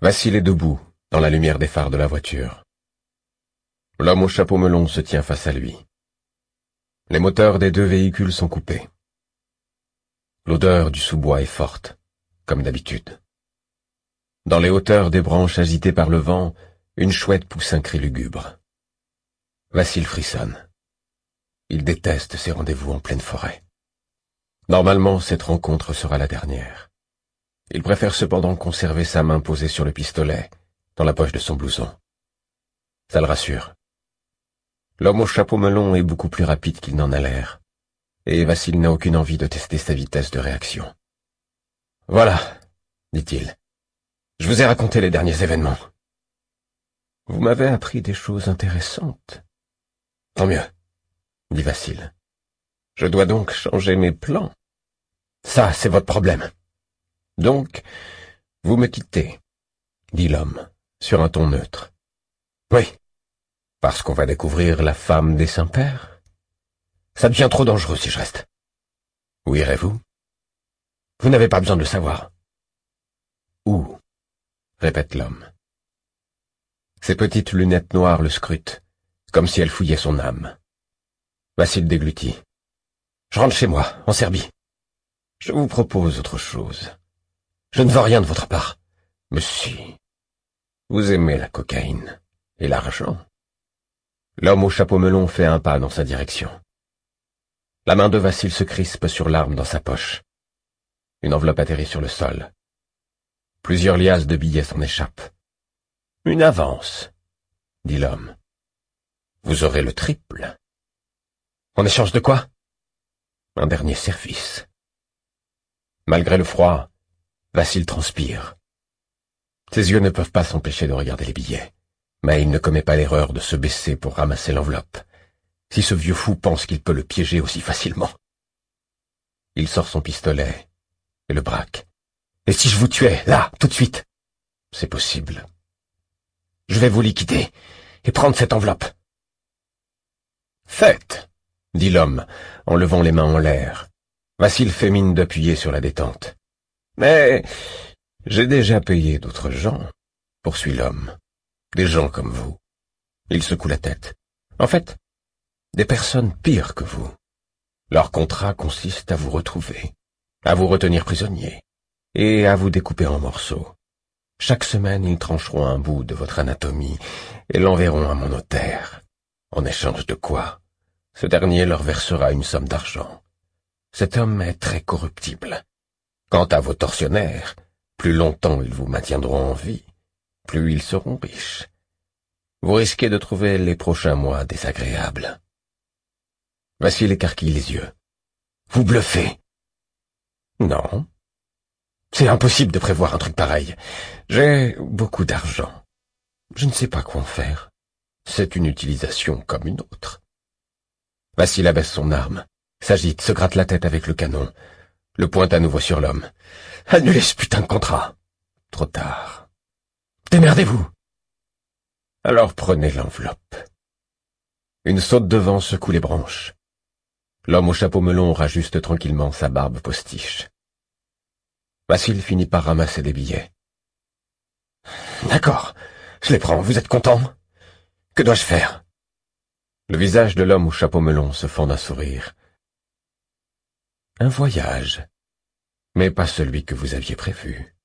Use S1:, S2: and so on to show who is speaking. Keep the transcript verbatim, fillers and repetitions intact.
S1: Vassil est debout, dans la lumière des phares de la voiture. L'homme au chapeau melon se tient face à lui. Les moteurs des deux véhicules sont coupés. L'odeur du sous-bois est forte, comme d'habitude. Dans les hauteurs des branches agitées par le vent, une chouette pousse un cri lugubre. Vassil frissonne. Il déteste ces rendez-vous en pleine forêt. Normalement, cette rencontre sera la dernière. Il préfère cependant conserver sa main posée sur le pistolet, dans la poche de son blouson. Ça le rassure. L'homme au chapeau melon est beaucoup plus rapide qu'il n'en a l'air, et Vassil n'a aucune envie de tester sa vitesse de réaction. « Voilà, dit-il, je vous ai raconté les derniers événements. Vous m'avez appris des choses intéressantes. Tant mieux, dit Vassil. Je dois donc changer mes plans. Ça, c'est votre problème. Donc, vous me quittez, dit l'homme, sur un ton neutre. Oui, parce qu'on va découvrir la femme des saints-pères. Ça devient trop dangereux si je reste. Où irez-vous? Vous n'avez pas besoin de le savoir. Où? Répète l'homme. Ses petites lunettes noires le scrutent, comme si elles fouillaient son âme. Vassil déglutit. Je rentre chez moi, en Serbie. Je vous propose autre chose. Je ne veux rien de votre part. Mais si, vous aimez la cocaïne et l'argent. L'homme au chapeau melon fait un pas dans sa direction. La main de Vassil se crispe sur l'arme dans sa poche. Une enveloppe atterrit sur le sol. Plusieurs liasses de billets s'en échappent. Une avance, dit l'homme. Vous aurez le triple. En échange de quoi? Un dernier service. Malgré le froid, Vassil transpire. Ses yeux ne peuvent pas s'empêcher de regarder les billets, mais il ne commet pas l'erreur de se baisser pour ramasser l'enveloppe, si ce vieux fou pense qu'il peut le piéger aussi facilement. Il sort son pistolet et le braque. Et si je vous tuais, là, tout de suite? C'est possible. Je vais vous liquider et prendre cette enveloppe. Faites, dit l'homme, en levant les mains en l'air. Vassil fait mine d'appuyer sur la détente. Mais j'ai déjà payé d'autres gens, poursuit l'homme. Des gens comme vous. Il secoue la tête. En fait, des personnes pires que vous. Leur contrat consiste à vous retrouver, à vous retenir prisonnier, et à vous découper en morceaux. Chaque semaine, ils trancheront un bout de votre anatomie et l'enverront à mon notaire. En échange de quoi, ce dernier leur versera une somme d'argent. Cet homme est très corruptible. Quant à vos tortionnaires, plus longtemps ils vous maintiendront en vie, plus ils seront riches. Vous risquez de trouver les prochains mois désagréables. Vassil écarquille les yeux. Vous bluffez. Non. C'est impossible de prévoir un truc pareil. J'ai beaucoup d'argent. Je ne sais pas quoi en faire. C'est une utilisation comme une autre. Vassil abaisse son arme, s'agite, se gratte la tête avec le canon, le pointe à nouveau sur l'homme. Annulez ce putain de contrat. Trop tard. Démerdez-vous. Alors prenez l'enveloppe. Une saute de vent secoue les branches. L'homme au chapeau melon rajuste tranquillement sa barbe postiche. Vassil finit par ramasser des billets. D'accord, je les prends, vous êtes content? Que dois-je faire? Le visage de l'homme au chapeau melon se fend d'un sourire. Un voyage, mais pas celui que vous aviez prévu.